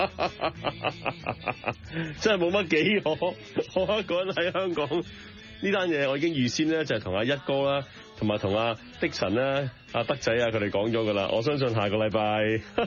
真係冇乜幾我一個人喺香港呢單嘢，我已經預先咧就係同阿一哥啦，同埋同阿的神咧、阿德仔啊佢哋講咗噶啦。我相信下個禮拜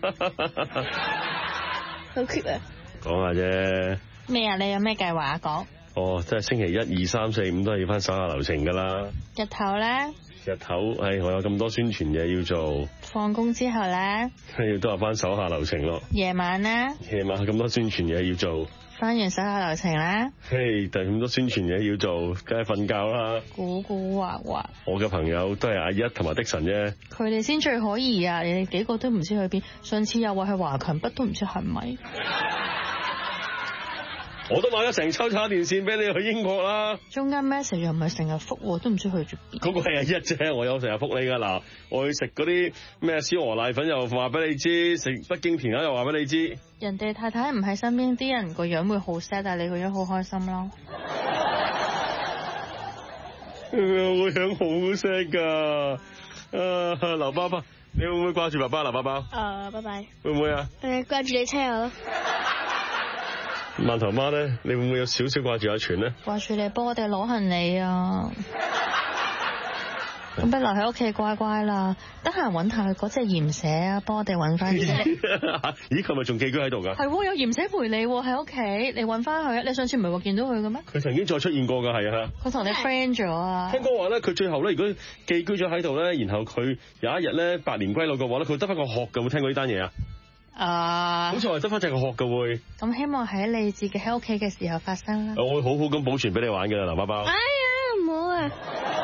好缺啊！ 講下啫。 咩啊？你有咩計劃啊？講。 哦，即係星期1、2、3、4、5都係要翻手下留情噶啦。 日頭咧？ 日頭係我有咁多宣傳嘢要做。 放工之後咧？ 要都係翻手下留情咯。 夜晚咧？ 夜晚咁多宣傳嘢要做。 翻完手下留情啦。 嘿，但係咁多宣傳嘢要做，梗係瞓覺啦。 古古惑惑。我嘅朋友都係阿一同埋的神啫。 佢哋先最可疑啊！你哋幾個都唔知去邊。上次又話去華強北，都唔知係咪。 我都買咗成抽叉電線俾你去英國啦。 中間 message 又唔係成日覆，都唔知去咗邊。 嗰個係阿一啫，我有成日覆你噶嗱。我去食嗰啲咩燒鵝瀨粉又話俾你知，食北京填鴨又話俾你知。 人哋太太唔喺身邊，啲人個樣會好 sad，但係你個樣好開心咯。 我個樣好 sad 噶。劉爸爸，你會唔會掛住爸爸？劉爸爸。 拜拜。 會唔會啊？ 掛住你車我咯。 饅頭媽咧，你會唔會有少少掛住阿全咧？ 掛住你幫我哋攞行李啊！咁不如留喺屋企乖乖啦，得閒揾下佢嗰隻鹽蛇啊，幫我哋揾翻啲。 咦，佢咪仲寄居喺度㗎？ 係，有鹽蛇陪你喺屋企，你揾翻佢。你上次唔係話見到佢嘅咩？ 佢曾經再出現過㗎，係啊。 佢同你 friend 咗啊？聽講話咧，佢最後咧，如果寄居咗喺度咧，然後佢有一日咧百年歸老嘅話咧，佢得翻個殼㗎。有冇聽過呢單嘢啊？好似話得翻隻個殼㗎會。 咁希望喺你自己喺屋企嘅時候發生啦。 我會好好咁保存俾你玩㗎啦，劉包包。 哎呀，唔好啊！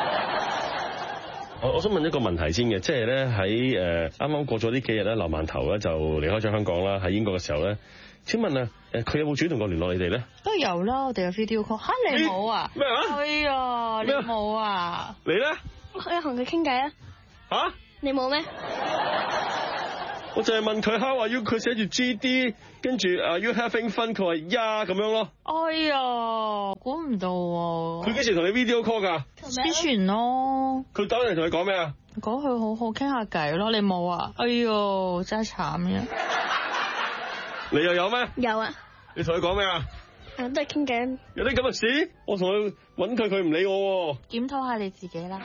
我想問一個問題先嘅，即係咧喺啱啱過咗呢幾日咧，劉饅頭咧就離開咗香港啦，喺英國嘅時候咧，請問啊佢有冇主動過聯絡你哋咧？ 都有啦，我哋有 video call。嚇你冇啊？ 咩啊？ 哎呀，你冇啊？ 你咧？ 我有同佢傾偈啊。 嚇？ 你冇咩？ 我就係問佢 How are you，佢寫住 GD， 跟住you having fun， 佢話 yeah 咁樣咯。 哎呀，估唔到喎。 佢幾時同你 video call 㗎？ 之前咯。 佢打嚟同你講咩啊？ 講佢好好傾下偈咯，你冇啊？哎呦，真係慘嘅。 你又有咩？ 有啊。 你同佢講咩啊？ 都係傾偈。 有啲咁嘅事？我同佢揾佢，佢唔理我喎。 檢討下你自己啦。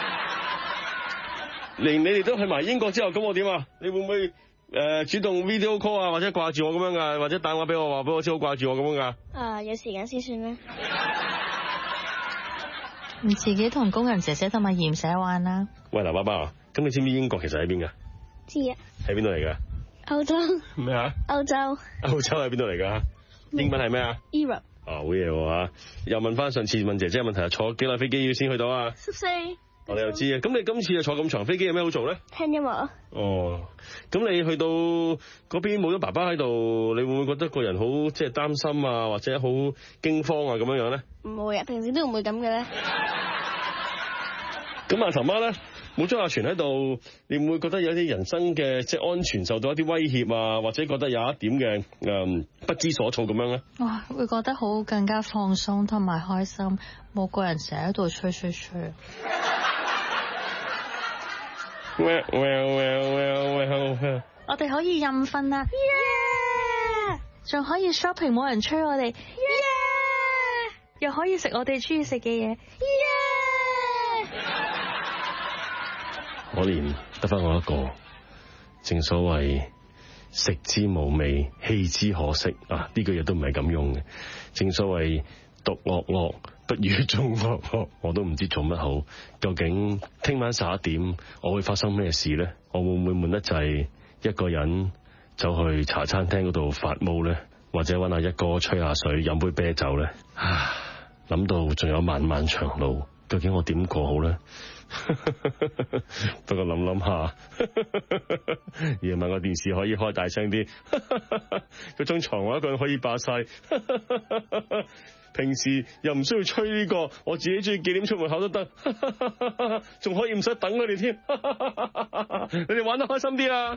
連你哋都去埋英國之後，咁我點啊？你會唔會主動 video call 啊，或者掛住我咁樣噶，或者打電話俾我話俾我知好掛住我咁樣噶？ 有時間先算啦。 唔自己同工人姐姐同埋鹽蛇玩啦。 喂，劉爸爸啊，咁你知唔知英國其實喺邊噶？ 知啊。 喺邊度嚟噶？ 歐洲。 咩啊？ 歐洲。 歐洲喺邊度嚟噶？英文係咩啊 ？Europe。 好嘢喎。又問翻上次問姐姐嘅問題，坐幾耐飛機要先去到啊 ？14。 我哋又知啊，咁你今次又坐咁長飛機有咩好做咧？ 聽音樂咯。 哦，咁你去到嗰邊冇咗爸爸喺度，你會唔會覺得個人好即係擔心啊，或者好驚慌啊咁樣樣咧？ 唔會啊，平時都唔會咁嘅咧。 咁阿頭媽咧，冇咗阿全喺度，你會唔會覺得有啲人生嘅即係安全受到一啲威脅啊，或者覺得有一點嘅不知所措咁樣咧？ 哇，會覺得好更加放鬆同埋開心，冇個人成日喺度吹。我哋可以任瞓啦，仲可以 shopping 冇人催我哋，又可以食我哋中意食嘅嘢， 可憐得翻我一個，正所謂食之無味，棄之可惜啊！呢句嘢都唔係咁用嘅，正所謂獨樂樂不如眾樂樂，我都唔知做乜好。究竟聽晚11點我會發生咩事咧？我會唔會悶得滯，一個人走去茶餐廳嗰度發毛咧？或者揾阿一哥吹下水，飲杯啤酒咧？諗到仲有漫漫長路，究竟我點過好咧？不過諗下，夜晚個電視可以開大聲啲，嗰張床我一個人可以霸晒，平時又唔需要吹呢個，我自己中意幾點出門口都得，仲可以唔使等佢哋添，你哋玩得開心啲啊！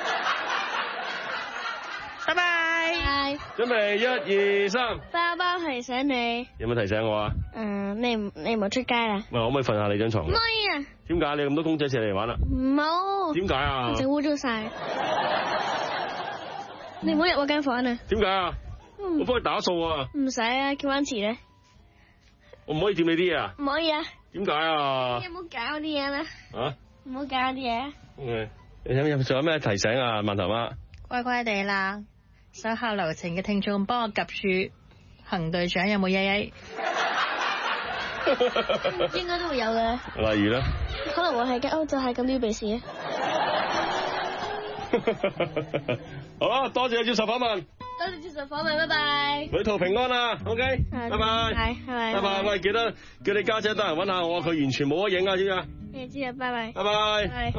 拜拜。 準備1、2、3。 包包提醒你。 有冇提醒我啊？ 你唔好出街啦。 喂，可唔可以瞓下你張床？ 唔可以啊。 點解你咁多公仔借嚟玩啊？ 唔好。 點解啊？ 整污糟晒。 你唔好入我間房啊！ 點解啊？我幫你打掃啊！ 唔使啊，叫翻遲咧。 我唔可以掂你啲嘢啊？ 唔可以啊！ 點解啊？ 你唔好搞啲嘢啦！ 啊？ 唔好搞啲嘢。 你仲有咩提醒啊？饅頭媽？ 乖乖地啦，手下留情嘅聽眾幫我及住行隊長有冇曳曳？ 應該都會有嘅。 例如咧？ 可能我係間屋就係咁撩鼻屎啊！ 好啦，多謝你接受訪問。 多謝接受訪問，拜拜。 旅途平安啊 ，OK，拜拜， 係，拜拜拜。喂，記得叫你家姐得閒揾下我，佢完全冇得影啊，知唔知啊？ 知啊，拜拜。 拜拜。 拜。